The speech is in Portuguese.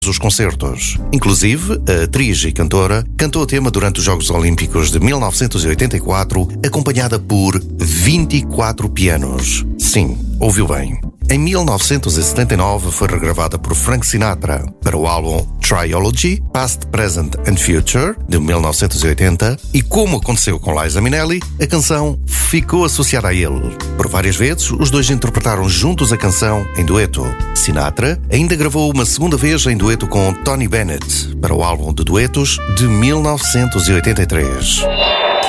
os concertos. Inclusive, a atriz e cantora cantou o tema durante os Jogos Olímpicos de 1984, acompanhada por 24 pianos. Sim, ouviu bem. Em 1979 foi regravada por Frank Sinatra para o álbum Trilogy, Past, Present and Future, de 1980, e como aconteceu com Liza Minnelli, a canção ficou associada a ele. Por várias vezes, os dois interpretaram juntos a canção em dueto. Sinatra ainda gravou uma segunda vez em dueto com Tony Bennett para o álbum de duetos de 1983.